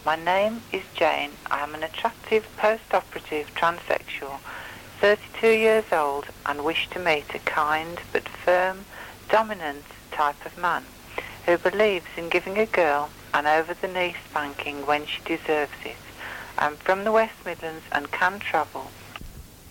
My name is Jane. I am an attractive post-operative transsexual, 32 years old, and wish to meet a kind but firm, dominant type of man who believes in giving a girl an over-the-knee spanking when she deserves it. I'm from the West Midlands and can travel